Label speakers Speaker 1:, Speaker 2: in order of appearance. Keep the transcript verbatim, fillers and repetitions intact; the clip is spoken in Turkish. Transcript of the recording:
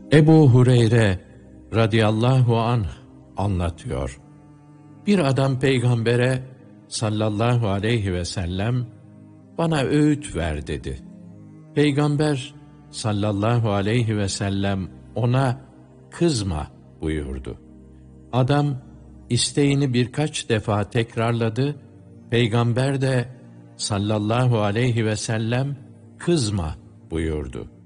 Speaker 1: Ebu Hureyre radıyallahu anh anlatıyor. Bir adam peygambere sallallahu aleyhi ve sellem bana öğüt ver dedi. Peygamber sallallahu aleyhi ve sellem ona kızma buyurdu. Adam isteğini birkaç defa tekrarladı. Peygamber de sallallahu aleyhi ve sellem kızma buyurdu.